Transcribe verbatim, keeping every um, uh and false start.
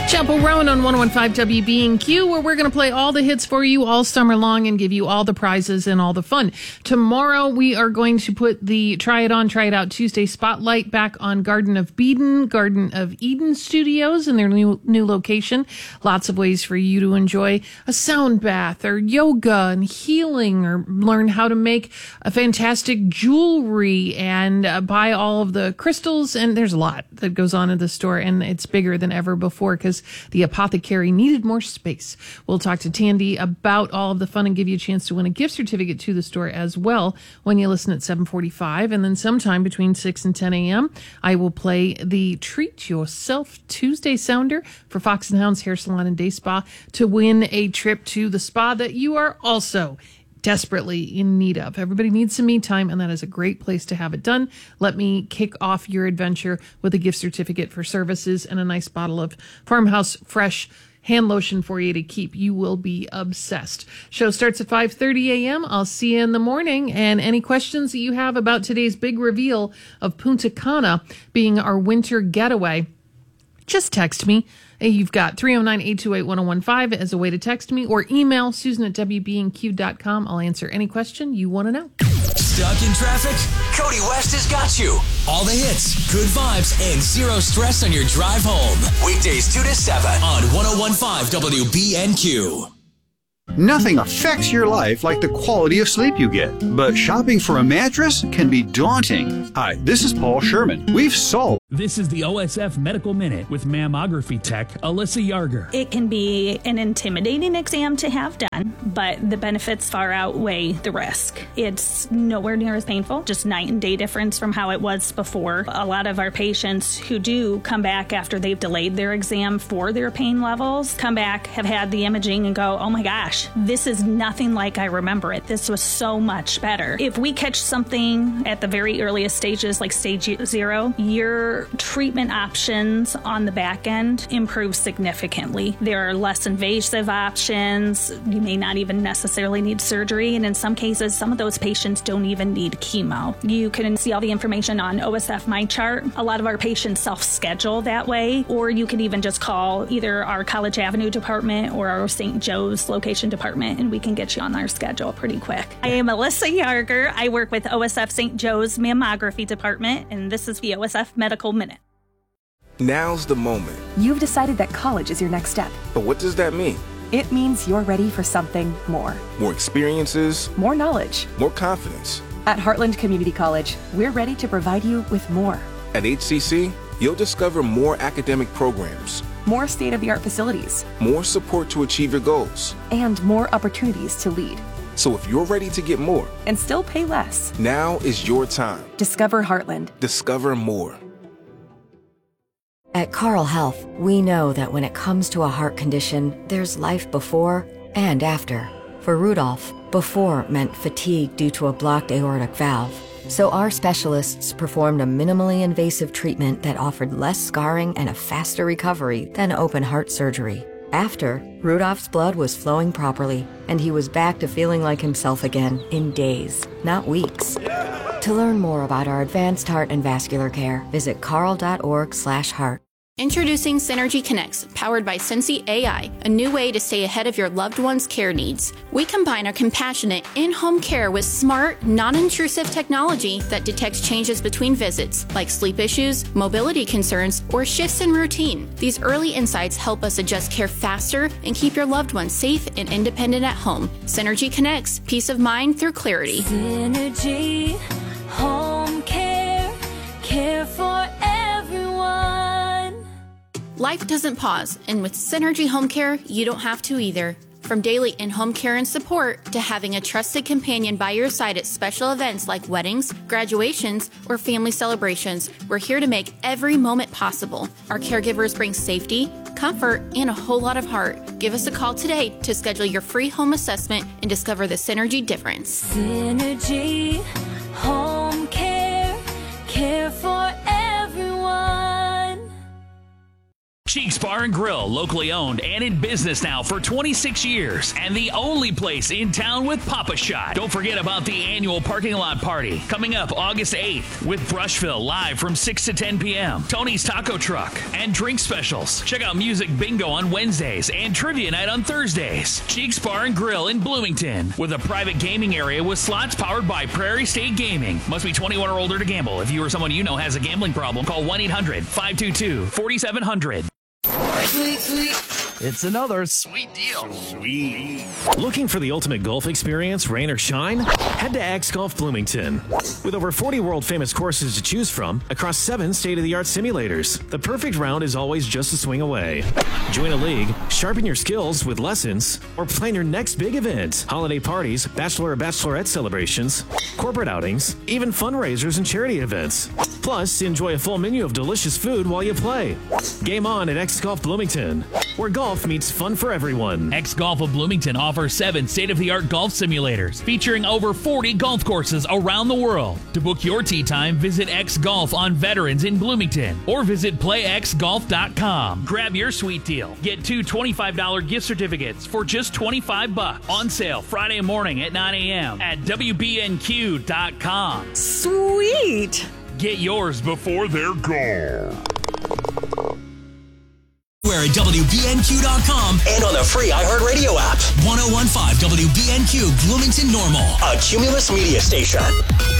Chapel Roan on one oh one point five W B and Q, where we're going to play all the hits for you all summer long and give you all the prizes and all the fun. Tomorrow, we are going to put the Try It On, Try It Out Tuesday spotlight back on Garden of Eden, Garden of Eden Studios in their new new location. Lots of ways for you to enjoy a sound bath or yoga and healing, or learn how to make a fantastic jewelry and uh, buy all of the crystals. And there's a lot that goes on in the store, and it's bigger than ever before because the apothecary needed more space. We'll talk to Tandy about all of the fun and give you a chance to win a gift certificate to the store as well when you listen at seven forty-five. And then sometime between six and ten a.m., I will play the Treat Yourself Tuesday Sounder for Fox and Hounds Hair Salon and Day Spa to win a trip to the spa that you are also desperately in need of. Everybody needs some me time, and that is a great place to have it done. Let me kick off your adventure with a gift certificate for services and a nice bottle of Farmhouse Fresh hand lotion for you to keep. You will be obsessed. Show starts at five thirty a.m. I'll see you in the morning. And any questions that you have about today's big reveal of Punta Cana being our winter getaway, just text me. You've got three oh nine, eight two eight, one oh one five as a way to text me, or email Susan at W B N Q dot com. I'll answer any question you want to know. Stuck in traffic? Cody West has got you. All the hits, good vibes, and zero stress on your drive home. Weekdays two to seven on one oh one point five W B N Q. Nothing affects your life like the quality of sleep you get, but shopping for a mattress can be daunting. Hi, this is Paul Sherman. We've solved. This is the O S F Medical Minute with mammography tech Alyssa Yarger. It can be an intimidating exam to have done, but the benefits far outweigh the risk. It's nowhere near as painful, just night and day difference from how it was before. A lot of our patients who do come back after they've delayed their exam for their pain levels, come back, have had the imaging and go, oh my gosh, this is nothing like I remember it. This was so much better. If we catch something at the very earliest stages, like stage zero, your treatment options on the back end improve significantly. There are less invasive options. You may not even necessarily need surgery. And in some cases, some of those patients don't even need chemo. You can see all the information on O S F MyChart. A lot of our patients self-schedule that way, or you can even just call either our College Avenue department or our Saint Joe's location department, and we can get you on our schedule pretty quick. I am Alyssa Yarger. I work with O S F Saint Joe's Mammography Department, and this is the O S F Medical Minute. Now's the moment. You've decided that college is your next step. But what does that mean? It means you're ready for something more. More experiences. More knowledge. More confidence. At Heartland Community College, we're ready to provide you with more. At H C C, you'll discover more academic programs. More state-of-the-art facilities. More support to achieve your goals. And more opportunities to lead. So if you're ready to get more and still pay less, now is your time. Discover Heartland. Discover more. At Carle Health, we know that when it comes to a heart condition, there's life before and after. For Rudolph, before meant fatigue due to a blocked aortic valve. So our specialists performed a minimally invasive treatment that offered less scarring and a faster recovery than open heart surgery. After, Rudolph's blood was flowing properly, and he was back to feeling like himself again in days, not weeks. To learn more about our advanced heart and vascular care, visit carle.org slash heart. Introducing Synergy Connects, powered by Sensi A I, a new way to stay ahead of your loved one's care needs. We combine our compassionate in-home care with smart, non-intrusive technology that detects changes between visits, like sleep issues, mobility concerns, or shifts in routine. These early insights help us adjust care faster and keep your loved one safe and independent at home. Synergy Connects, peace of mind through clarity. Synergy Home Care, care for everyone. Life doesn't pause, and with Synergy Home Care, you don't have to either. From daily in-home care and support to having a trusted companion by your side at special events like weddings, graduations, or family celebrations, we're here to make every moment possible. Our caregivers bring safety, comfort, and a whole lot of heart. Give us a call today to schedule your free home assessment and discover the Synergy difference. Synergy Home Care, care for everyone. Cheeks Bar and Grill, locally owned and in business now for twenty-six years, and the only place in town with Pop-A-Shot. Don't forget about the annual parking lot party coming up August eighth with Brushville live from six to ten p.m. Tony's Taco Truck and drink specials. Check out Music Bingo on Wednesdays and Trivia Night on Thursdays. Cheeks Bar and Grill in Bloomington with a private gaming area with slots powered by Prairie State Gaming. Must be twenty-one or older to gamble. If you or someone you know has a gambling problem, call one eight hundred five two two four seven zero zero. Sweet, sweet. It's another sweet deal. Sweet. Looking for the ultimate golf experience, rain or shine? Head to X Golf Bloomington. With over forty world-famous courses to choose from across seven state-of-the-art simulators, the perfect round is always just a swing away. Join a league, sharpen your skills with lessons, or plan your next big event. Holiday parties, bachelor or bachelorette celebrations, corporate outings, even fundraisers and charity events. Plus, enjoy a full menu of delicious food while you play. Game on at X Golf Bloomington, where golf meets fun for everyone. X Golf of Bloomington offers seven state-of-the-art golf simulators featuring over forty golf courses around the world. To book your tee time, visit X Golf on Veterans in Bloomington or visit play x golf dot com. Grab your sweet deal. Get two twenty-five dollars gift certificates for just twenty-five bucks. On sale Friday morning at nine a.m. at W B N Q dot com. Sweet! Get yours before they're gone. We're at W B N Q dot com and on the free iHeartRadio app. ten fifteen W B N Q, Bloomington Normal, a Cumulus Media station.